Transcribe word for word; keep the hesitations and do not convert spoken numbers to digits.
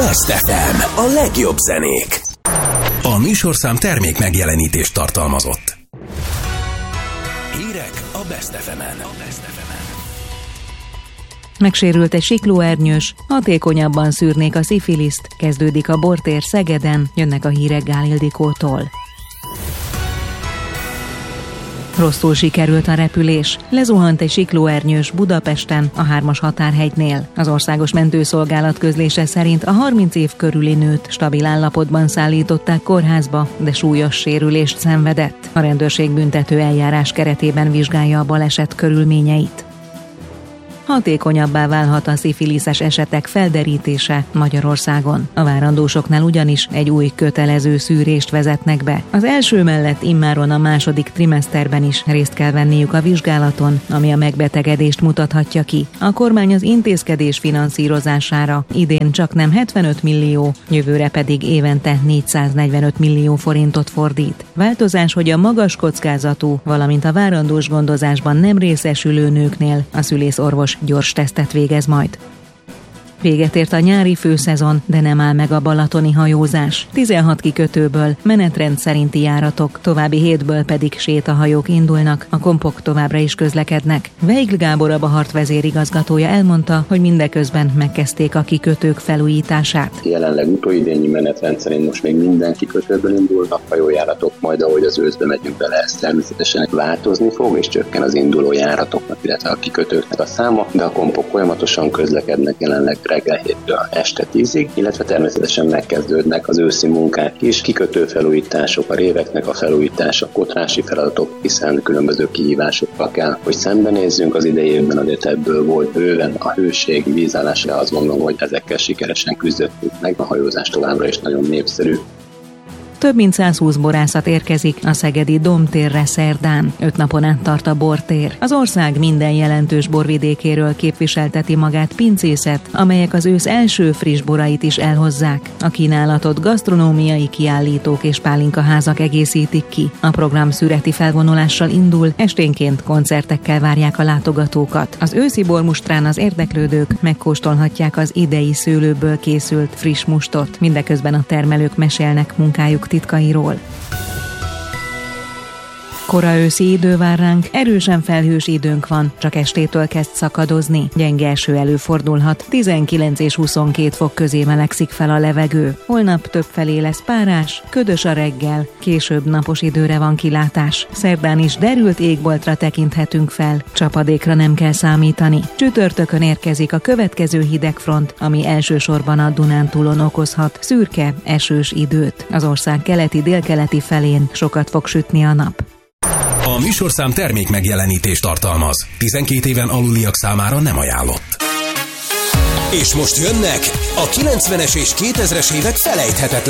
Best ef em, a legjobb zenék. A műsorszám termék megjelenítést tartalmazott. Hírek a Best ef emen. Megsérült egy siklóernyős, hatékonyabban szűrnék a szifiliszt, kezdődik a bortér Szegeden, jönnek a hírek Gál Ildikótól. Rosszul sikerült a repülés. Lezuhant egy siklóernyős Budapesten, a hármas határhegynél. Az Országos Mentőszolgálat közlése szerint a harminc év körüli nőt stabil állapotban szállították kórházba, de súlyos sérülést szenvedett. A rendőrség büntető eljárás keretében vizsgálja a baleset körülményeit. Hatékonyabbá válhat a szifiliszes esetek felderítése Magyarországon. A várandósoknál ugyanis egy új kötelező szűrést vezetnek be. Az első mellett immáron a második trimeszterben is részt kell venniük a vizsgálaton, ami a megbetegedést mutathatja ki. A kormány az intézkedés finanszírozására idén csaknem hetvenöt millió, jövőre pedig évente négyszáznegyvenöt millió forintot fordít. Változás, hogy a magas kockázatú, valamint a várandós gondozásban nem részesülő nőknél a szülészorvos gyors tesztet végez majd. Véget ért a nyári főszezon, de nem áll meg a balatoni hajózás. tizenhat kikötőből menetrend szerinti járatok, további hétből pedig sétahajók indulnak, a kompok továbbra is közlekednek. Weigl Gábor, a Bahart vezérigazgatója elmondta, hogy mindeközben megkezdték a kikötők felújítását. Jelenleg utóidényi menetrend szerint most még minden kikötőből indulnak hajójáratok, majd ahogy az őszbe megyünk bele, ez természetesen változni fog, és csökken az induló járatoknak, illetve a kikötőknek a száma, de a kompok folyamatosan közlekednek jelenleg reggel héttől este tízig, illetve természetesen megkezdődnek az őszi munkák is, kikötőfelújítások, a réveknek a felújítása, kotrási feladatok, hiszen különböző kihívásokkal kell, hogy szembenézzünk. Az idei évben azért ebből volt bőven a hőség, vízállás, de azt gondolom, hogy ezekkel sikeresen küzdöttünk meg, a hajózás továbbra is nagyon népszerű. Több mint százhúsz borászat érkezik a szegedi Domtérre szerdán. Öt napon át tart a bortér. Az ország minden jelentős borvidékéről képviselteti magát pincészet, amelyek az ősz első friss borait is elhozzák. A kínálatot gasztronómiai kiállítók és pálinkaházak egészítik ki. A program szüreti felvonulással indul, esténként koncertekkel várják a látogatókat. Az őszi bormustrán az érdeklődők megkóstolhatják az idei szőlőből készült friss mustot. Mindeközben a termelők mesélnek munkájuk titkairól. Kora őszi idő vár ránk, erősen felhős időnk van, csak estétől kezd szakadozni. Gyenge eső előfordulhat, tizenkilenc és huszonkét fok közé melegszik fel a levegő. Holnap többfelé lesz párás, ködös a reggel, később napos időre van kilátás. Szerdán is derült égboltra tekinthetünk fel, csapadékra nem kell számítani. Csütörtökön érkezik a következő hidegfront, ami elsősorban a Dunántúlon okozhat szürke, esős időt. Az ország keleti-délkeleti felén sokat fog sütni a nap. A műsorszám termék megjelenítést tartalmaz. tizenkét éven aluliak számára nem ajánlott. És most jönnek a kilencvenes és kétezres évek felejthetetlen